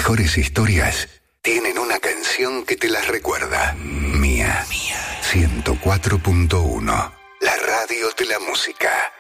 mejores historias tienen una canción que te las recuerda. Mía. 104.1. La radio de la música.